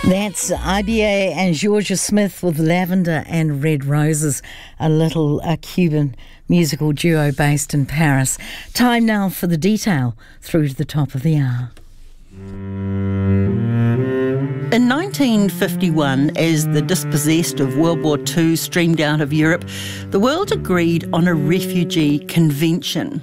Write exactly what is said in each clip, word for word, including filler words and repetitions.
That's I B A and Georgia Smith with Lavender and Red Roses, a little uh, Cuban musical duo based in Paris. Time now for the detail through to the top of the hour. In nineteen fifty-one, as the dispossessed of World War Two streamed out of Europe, the world agreed on a refugee convention.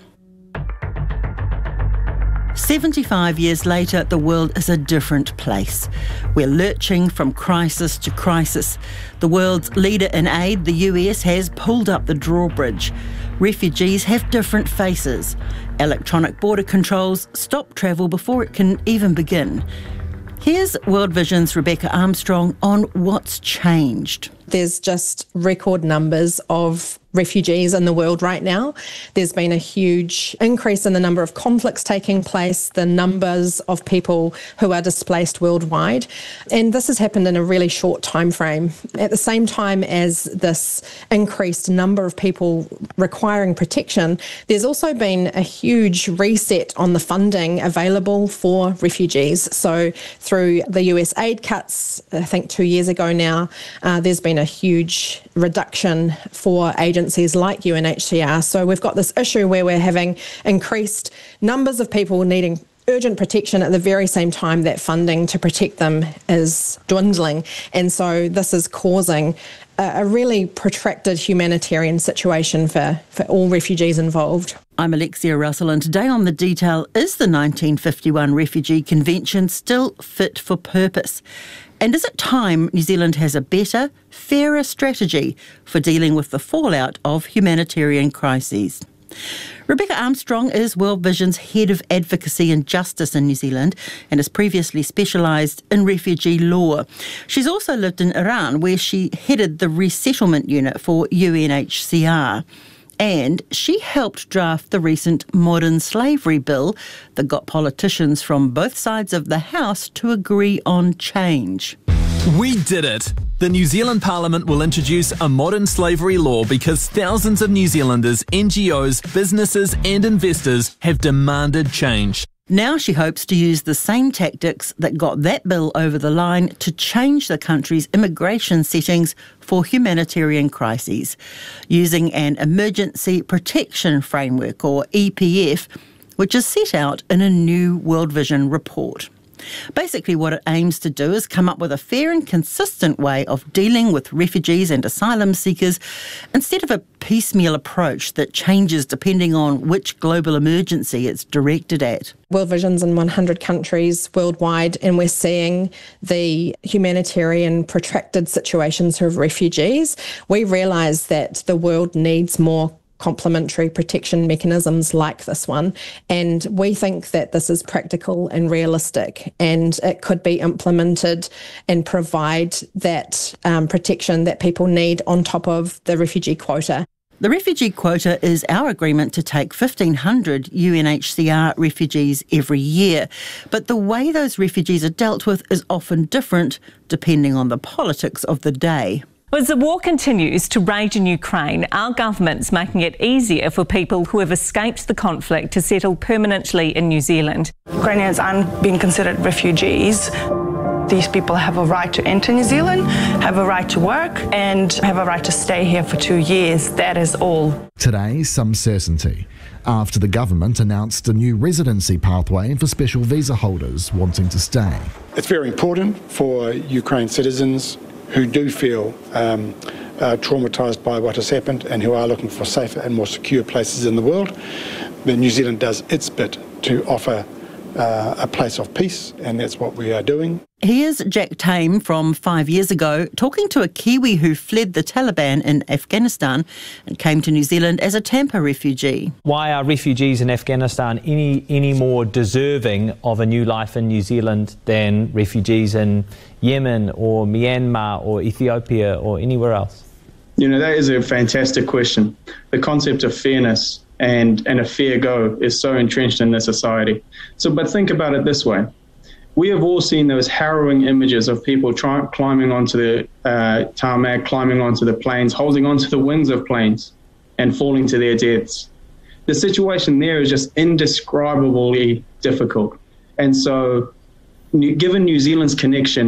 seventy-five years later, the world is a different place. We're lurching from crisis to crisis. The world's leader in aid, the U S, has pulled up the drawbridge. Refugees have different faces. Electronic border controls stop travel before it can even begin. Here's World Vision's Rebecca Armstrong on what's changed. There's just record numbers of refugees in the world right now. There's been a huge increase in the number of conflicts taking place, the numbers of people who are displaced worldwide. And this has happened in a really short time frame. At the same time as this increased number of people requiring protection, there's also been a huge reset on the funding available for refugees. So through the U S aid cuts, I think two years ago now, uh, there's been a huge reduction for agencies like U N H C R. So we've got this issue where we're having increased numbers of people needing urgent protection at the very same time that funding to protect them is dwindling. And so this is causing a, a really protracted humanitarian situation for, for all refugees involved. I'm Alexia Russell, and today on The Detail, is the nineteen fifty-one Refugee Convention still fit for purpose? And is it time New Zealand has a better, fairer strategy for dealing with the fallout of humanitarian crises? Rebecca Armstrong is World Vision's Head of Advocacy and Justice in New Zealand and has previously specialised in refugee law. She's also lived in Iran, where she headed the resettlement unit for U N H C R. And she helped draft the recent modern slavery bill that got politicians from both sides of the House to agree on change. We did it! The New Zealand Parliament will introduce a modern slavery law because thousands of New Zealanders, N G Os, businesses and investors have demanded change. Now she hopes to use the same tactics that got that bill over the line to change the country's immigration settings for humanitarian crises, using an Emergency Protection Framework, or E P F, which is set out in a new World Vision report. Basically, what it aims to do is come up with a fair and consistent way of dealing with refugees and asylum seekers instead of a piecemeal approach that changes depending on which global emergency it's directed at. World Vision's in one hundred countries worldwide, and we're seeing the humanitarian protracted situations of refugees. We realise that the world needs more complementary protection mechanisms like this one, and we think that this is practical and realistic, and it could be implemented and provide that um, protection that people need on top of the refugee quota. The refugee quota is our agreement to take fifteen hundred U N H C R refugees every year. But the way those refugees are dealt with is often different depending on the politics of the day. As the war continues to rage in Ukraine, our government's making it easier for people who have escaped the conflict to settle permanently in New Zealand. Ukrainians aren't being considered refugees. These people have a right to enter New Zealand, have a right to work, and have a right to stay here for two years. That is all. Today, some certainty, after the government announced a new residency pathway for special visa holders wanting to stay. It's very important for Ukraine citizens who do feel um, uh, traumatised by what has happened and who are looking for safer and more secure places in the world. But New Zealand does its bit to offer uh, a place of peace, and that's what we are doing. Here's Jack Tame from five years ago talking to a Kiwi who fled the Taliban in Afghanistan and came to New Zealand as a Tampa refugee. Why are refugees in Afghanistan any, any more deserving of a new life in New Zealand than refugees in Yemen or Myanmar or Ethiopia or anywhere else? You know, that is a fantastic question. The concept of fairness and, and a fair go is so entrenched in this society. So, but think about it this way. We have all seen those harrowing images of people try, climbing onto the uh, tarmac, climbing onto the planes, holding onto the wings of planes and falling to their deaths. The situation there is just indescribably difficult. And so given New Zealand's connection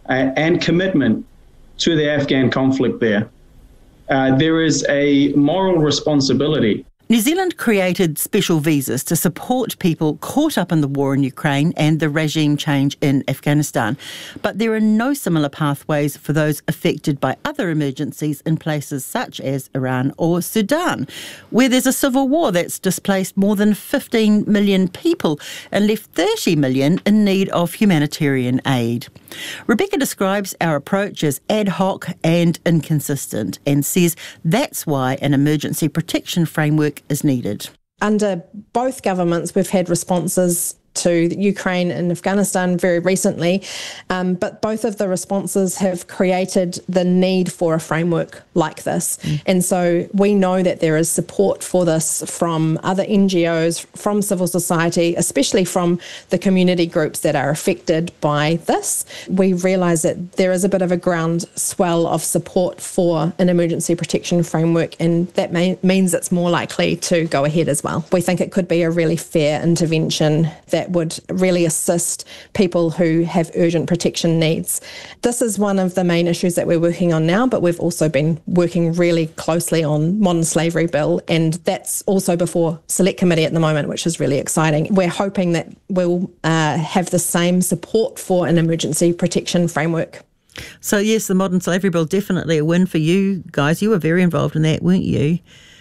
uh, and commitment to the Afghan conflict there. Uh, there is a moral responsibility. New Zealand created special visas to support people caught up in the war in Ukraine and the regime change in Afghanistan. But there are no similar pathways for those affected by other emergencies in places such as Iran or Sudan, where there's a civil war that's displaced more than fifteen million people and left thirty million in need of humanitarian aid. Rebecca describes our approach as ad hoc and inconsistent and says that's why an emergency protection framework is needed. Under both governments, we've had responses to Ukraine and Afghanistan very recently, um, but both of the responses have created the need for a framework like this. Mm. And so we know that there is support for this from other N G Os, from civil society, especially from the community groups that are affected by this. We realise that there is a bit of a groundswell of support for an emergency protection framework, and that may, means it's more likely to go ahead as well. We think it could be a really fair intervention that would really assist people who have urgent protection needs. This is one of the main issues that we're working on now, but we've also been working really closely on modern slavery bill, and that's also before select committee at the moment, which is really exciting. We're hoping that we'll uh, have the same support for an emergency protection framework. So yes, the modern slavery bill, definitely a win for you guys. You were very involved in that, weren't you?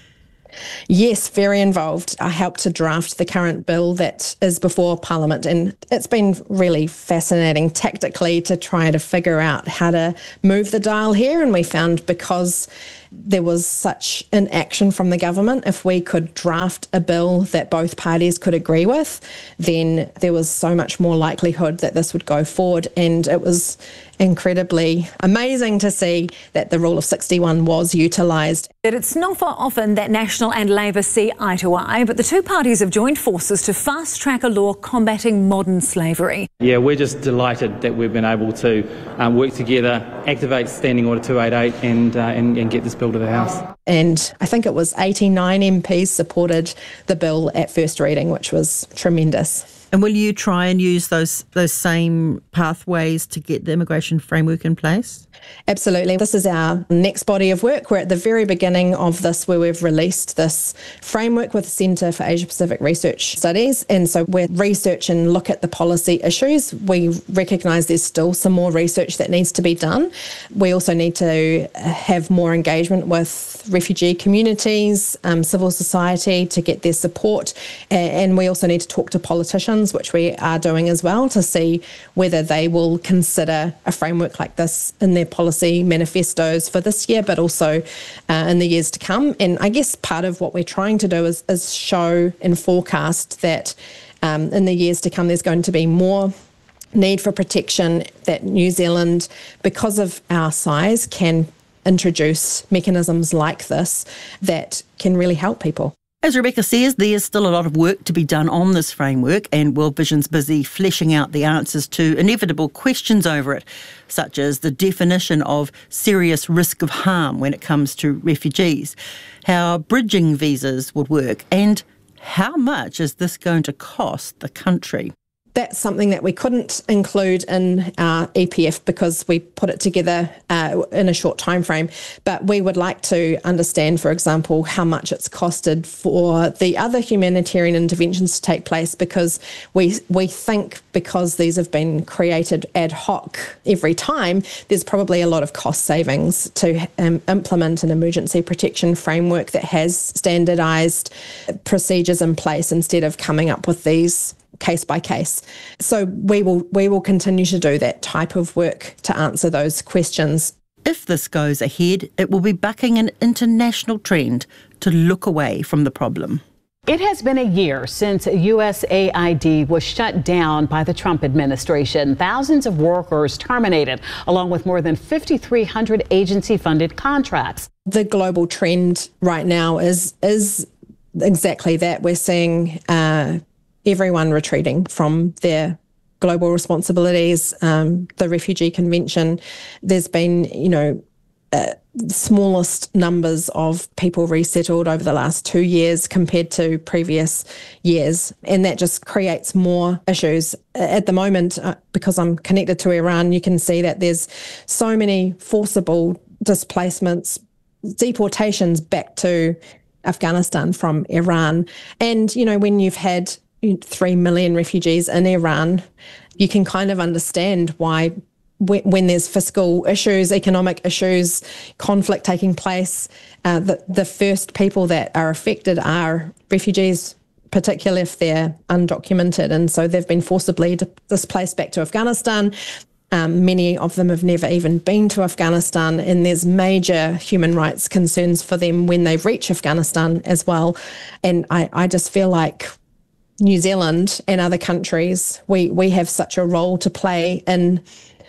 Yes, very involved. I helped to draft the current bill that is before Parliament, and it's been really fascinating tactically to try to figure out how to move the dial here. And we found, because there was such inaction from the government, if we could draft a bill that both parties could agree with, then there was so much more likelihood that this would go forward. And it was incredibly amazing to see that the rule of sixty-one was utilised. It's not for often that National and Labour see eye to eye, but the two parties have joined forces to fast-track a law combating modern slavery. Yeah, we're just delighted that we've been able to um, work together, activate Standing Order two eighty-eight and, uh, and, and get this bill to the House. And I think it was eighty-nine M Ps supported the bill at first reading, which was tremendous. And will you try and use those those same pathways to get the immigration framework in place? Absolutely. This is our next body of work. We're at the very beginning of this, where we've released this framework with the Centre for Asia Pacific Research Studies. And so we're research and look at the policy issues. We recognise there's still some more research that needs to be done. We also need to have more engagement with refugee communities, um, civil society, to get their support. And we also need to talk to politicians, which we are doing as well, to see whether they will consider a framework like this in their policy manifestos for this year, but also uh, in the years to come. And I guess part of what we're trying to do is, is show and forecast that um, in the years to come there's going to be more need for protection, that New Zealand, because of our size, can introduce mechanisms like this that can really help people. As Rebecca says, there's still a lot of work to be done on this framework, and World Vision's busy fleshing out the answers to inevitable questions over it, such as the definition of serious risk of harm when it comes to refugees, how bridging visas would work, and how much is this going to cost the country. That's something that we couldn't include in our E P F because we put it together uh, in a short time frame. But we would like to understand, for example, how much it's costed for the other humanitarian interventions to take place, because we we think because these have been created ad hoc every time, there's probably a lot of cost savings to um, implement an emergency protection framework that has standardised procedures in place instead of coming up with these case by case. So we will we will continue to do that type of work to answer those questions. If this goes ahead, it will be bucking an international trend to look away from the problem. It has been a year since U S A I D was shut down by the Trump administration. Thousands of workers terminated, along with more than five thousand three hundred agency-funded contracts. The global trend right now is is exactly that. We're seeing uh, everyone retreating from their global responsibilities. Um, the Refugee Convention, there's been, you know, uh, smallest numbers of people resettled over the last two years compared to previous years. And that just creates more issues. At the moment, uh, because I'm connected to Iran, you can see that there's so many forcible displacements, deportations back to Afghanistan from Iran. And, you know, when you've had three million refugees in Iran, you can kind of understand why when, when there's fiscal issues, economic issues, conflict taking place, uh, the, the first people that are affected are refugees, particularly if they're undocumented. And so they've been forcibly di- displaced back to Afghanistan. Um, many of them have never even been to Afghanistan, and there's major human rights concerns for them when they reach Afghanistan as well. And I, I just feel like New Zealand and other countries, we, we have such a role to play in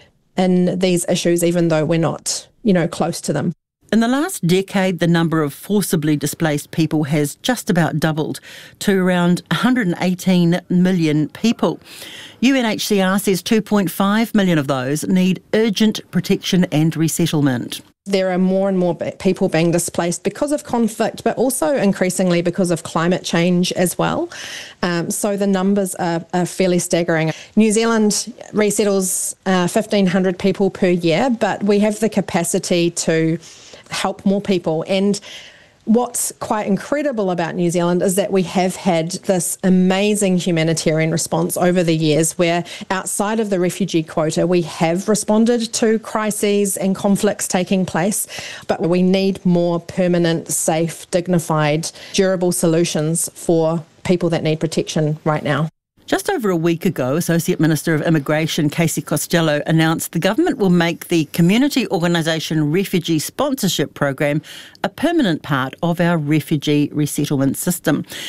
in these issues, even though we're not, you know, close to them. In the last decade, the number of forcibly displaced people has just about doubled to around one hundred eighteen million people. U N H C R says two point five million of those need urgent protection and resettlement. There are more and more people being displaced because of conflict, but also increasingly because of climate change as well. Um, so the numbers are, are fairly staggering. New Zealand resettles uh, fifteen hundred people per year, but we have the capacity to help more people. And what's quite incredible about New Zealand is that we have had this amazing humanitarian response over the years where outside of the refugee quota, we have responded to crises and conflicts taking place, but we need more permanent, safe, dignified, durable solutions for people that need protection right now. Just over a week ago, Associate Minister of Immigration Casey Costello announced the government will make the community organisation refugee sponsorship program a permanent part of our refugee resettlement system.